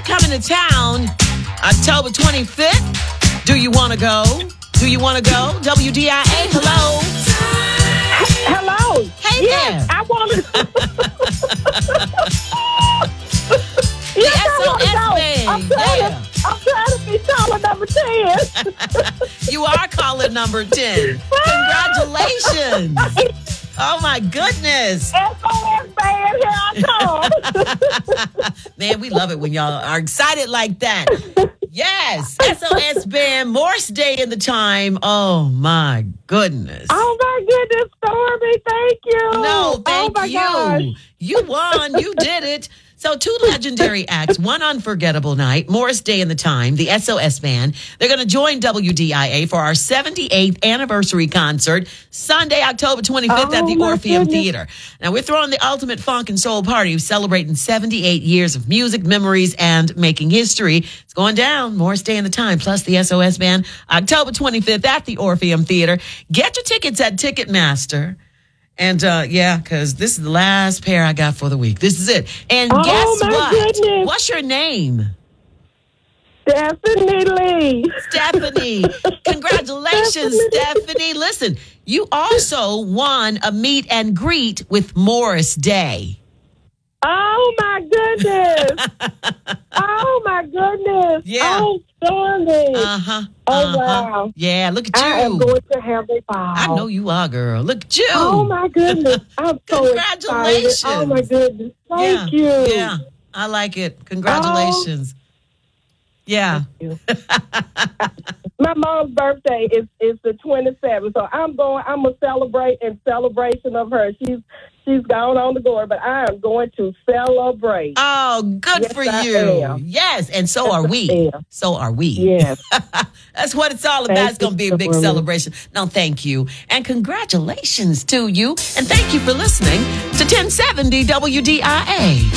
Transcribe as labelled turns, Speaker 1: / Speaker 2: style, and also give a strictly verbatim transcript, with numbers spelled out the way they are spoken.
Speaker 1: coming to town October twenty-fifth. Do you want to go? Do you want to go? W D I A, hello.
Speaker 2: Hello.
Speaker 1: Hey
Speaker 2: yes,
Speaker 1: there.
Speaker 2: I want to.
Speaker 1: The
Speaker 2: yes,
Speaker 1: S O S band.
Speaker 2: I'm trying,
Speaker 1: Yeah.
Speaker 2: to, I'm trying to be caller number ten.
Speaker 1: You are caller number ten. Congratulations. Oh, my goodness.
Speaker 2: S O S band, here I come.
Speaker 1: Man, we love it when y'all are excited like that. Yes. S O S band, Morse Day in the time. Oh, my goodness.
Speaker 2: Oh, my goodness, Stormy. Thank you.
Speaker 1: No, thank
Speaker 2: oh my
Speaker 1: you.
Speaker 2: Gosh.
Speaker 1: You won. You did it. So two legendary acts, one unforgettable night, Morris Day and the Time, the S O S Band. They're going to join W D I A for our seventy-eighth anniversary concert, Sunday, October twenty-fifth
Speaker 2: Oh,
Speaker 1: at the
Speaker 2: my
Speaker 1: Orpheum
Speaker 2: goodness.
Speaker 1: Theater. Now, we're throwing the ultimate funk and soul party, celebrating seventy-eight years of music, memories, and making history. It's going down, Morris Day and the Time, plus the S O S Band, October twenty-fifth at the Orpheum Theater. Get your tickets at Ticketmaster. And, uh, yeah, because this is the last pair I got for the week. This is it. And
Speaker 2: Oh,
Speaker 1: guess
Speaker 2: my
Speaker 1: what?
Speaker 2: goodness.
Speaker 1: What's your name?
Speaker 2: Stephanie Lee.
Speaker 1: Stephanie. Congratulations, Stephanie. Listen, you also won a meet and greet with Morris Day.
Speaker 2: Oh, my goodness. oh, my goodness.
Speaker 1: Yeah.
Speaker 2: Oh, Stormy.
Speaker 1: Uh-huh.
Speaker 2: Oh,
Speaker 1: uh-huh.
Speaker 2: wow.
Speaker 1: Yeah, look at you.
Speaker 2: I am going to have a ball.
Speaker 1: I know you are, girl. Look at you.
Speaker 2: Oh, my goodness. I'm so
Speaker 1: Congratulations.
Speaker 2: excited. Oh, my goodness. Thank
Speaker 1: yeah.
Speaker 2: you.
Speaker 1: Yeah, I like it. Congratulations.
Speaker 2: Oh.
Speaker 1: Yeah.
Speaker 2: Thank you. My mom's birthday is, is the twenty-seventh, so I'm going. I'm gonna celebrate in celebration of her. She's she's gone on to glory, but I am going to celebrate.
Speaker 1: Oh, good
Speaker 2: Yes,
Speaker 1: for
Speaker 2: I
Speaker 1: you.
Speaker 2: am.
Speaker 1: Yes, and so
Speaker 2: Yes,
Speaker 1: are
Speaker 2: I
Speaker 1: we.
Speaker 2: am.
Speaker 1: So are we.
Speaker 2: Yes.
Speaker 1: That's what it's all about.
Speaker 2: Thank
Speaker 1: It's going to be
Speaker 2: you,
Speaker 1: a big
Speaker 2: Stormy.
Speaker 1: celebration. No, thank you. And congratulations to you. And thank you for listening to ten seventy W D I A.